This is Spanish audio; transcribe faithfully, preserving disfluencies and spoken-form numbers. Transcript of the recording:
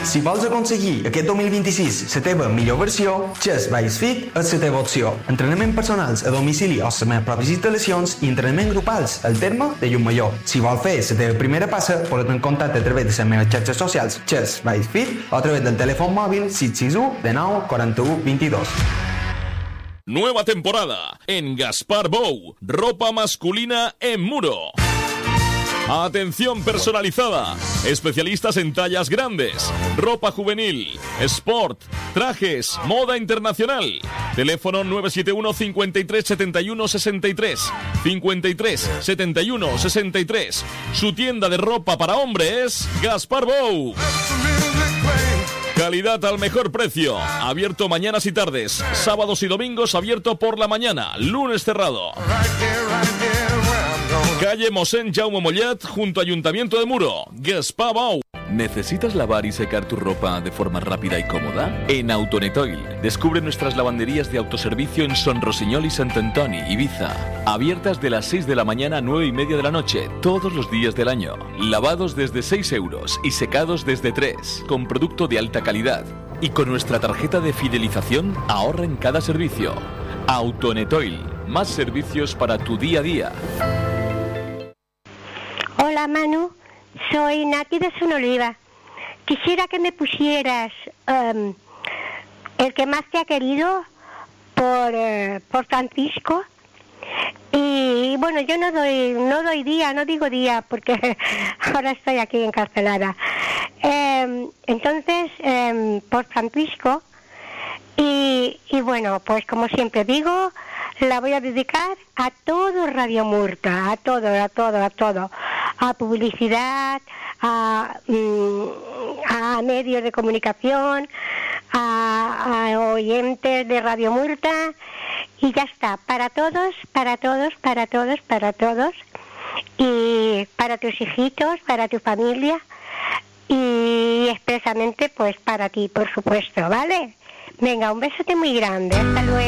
Si vols aconseguir aquest dos mil vint-i-sis la teva millor versió, Chess Base Fit és la teva opció. Entrenament personals a domicili o les meves pròpies instal·lacions i entrenament grupals al terme de Llucmajor. Si vols fer la teva primera passa, pots en contacte a través de les meves xarxes socials Chess Base Fit o a través del telèfon mòbil sis sis u dinou quaranta-u vint-i-dos. Nueva temporada en Gaspar Bou, ropa masculina en Muro. Atención personalizada, especialistas en tallas grandes, ropa juvenil, sport, trajes, moda internacional. Teléfono nueve siete uno, cincuenta y tres, setenta y uno, sesenta y tres, cincuenta y tres, setenta y uno, sesenta y tres. Su tienda de ropa para hombres, Gaspar Bou. Calidad al mejor precio. Abierto mañanas y tardes. Sábados y domingos abierto por la mañana. Lunes cerrado. Calle Mosén Jaume Mollet, junto a Ayuntamiento de Muro. Gaspar Bou. ¿Necesitas lavar y secar tu ropa de forma rápida y cómoda? En Autonetoil, descubre nuestras lavanderías de autoservicio en Son Rosiñol y Sant Antoni, Ibiza. Abiertas de las seis de la mañana a nueve y media de la noche, todos los días del año. Lavados desde seis euros y secados desde tres, con producto de alta calidad. Y con nuestra tarjeta de fidelización, ahorra en cada servicio. Autonetoil, más servicios para tu día a día. Hola Manu, soy Nati de Sonoliva. Quisiera que me pusieras um, El que más te ha querido por, uh, por Francisco. Y bueno, yo no doy no doy día, no digo día porque ahora estoy aquí encarcelada. Eh, entonces, eh, por Francisco. Y, y bueno, pues como siempre digo, la voy a dedicar a todo Radio Murta, a todo, a todo, a todo. A publicidad, a, a medios de comunicación, a, a oyentes de Radio Murta, y ya está, para todos, para todos, para todos, para todos, y para tus hijitos, para tu familia, y expresamente pues para ti, por supuesto, ¿vale? Venga, un besote muy grande, hasta luego.